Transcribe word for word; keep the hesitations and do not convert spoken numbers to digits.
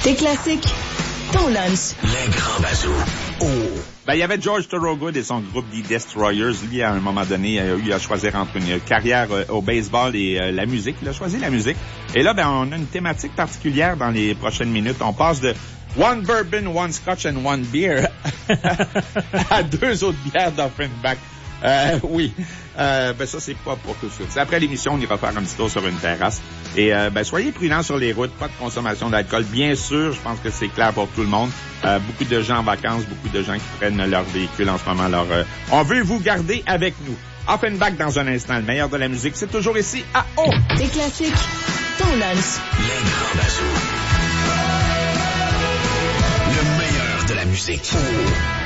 Tes classiques, ton lunch. Les grands bazous. Oh. Ben, il y avait George Thorogood et son groupe The Destroyers. Lui, à un moment donné, il a eu à choisir entre une carrière euh, au baseball et euh, la musique. Il a choisi la musique. Et là, ben, on a une thématique particulière dans les prochaines minutes. On passe de One Bourbon, One Scotch and One Beer à deux autres bières d'Offenbach. Euh, oui. Euh, ben ça, c'est pas pour tout de suite. C'est après l'émission, on ira faire un petit tour sur une terrasse. Et euh, ben soyez prudents sur les routes, pas de consommation d'alcool. Bien sûr, je pense que c'est clair pour tout le monde. Euh, beaucoup de gens en vacances, beaucoup de gens qui prennent leur véhicule en ce moment. Alors, euh, on veut vous garder avec nous. Offenbach dans un instant, le meilleur de la musique, c'est toujours ici à O. Tes classiques, ton lunch. Les grands bazous. Le meilleur de la musique. Oh.